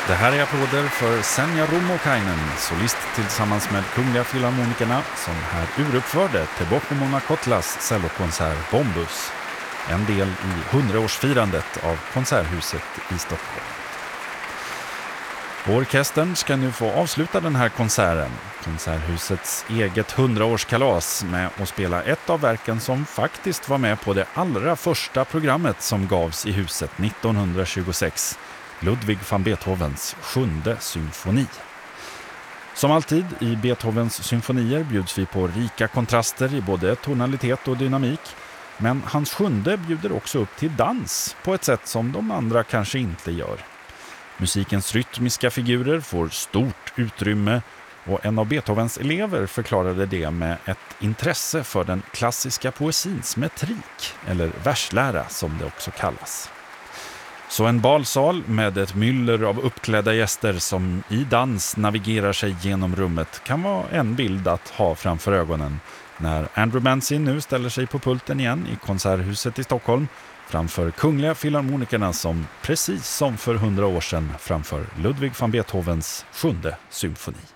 Det här är applåder för Senja Rummukainen, solist tillsammans med Kungliga Filharmonikerna, som här uruppförde Teboko Mona Kotlas cellokonsert Bombus, en del i 100-årsfirandet av Konserthuset i Stockholm. Orkestern ska nu få avsluta den här konserten, Konserthusets eget 100-årskalas, med att spela ett av verken som faktiskt var med på det allra första programmet som gavs i huset 1926, Ludwig van Beethovens 7:e symfoni. Som alltid i Beethovens symfonier bjuds vi på rika kontraster i både tonalitet och dynamik, men hans 7:e bjuder också upp till dans på ett sätt som de andra kanske inte gör. Musikens rytmiska figurer får stort utrymme, och en av Beethovens elever förklarade det med ett intresse för den klassiska poesins metrik, eller verslära som det också kallas. Så en balsal med ett myller av uppklädda gäster som i dans navigerar sig genom rummet kan vara en bild att ha framför ögonen när Andrew Mancy nu ställer sig på pulten igen i Konserthuset i Stockholm framför Kungliga Filharmonikerna, som precis som för 100 år sedan framför Ludwig van Beethovens 7:e symfoni.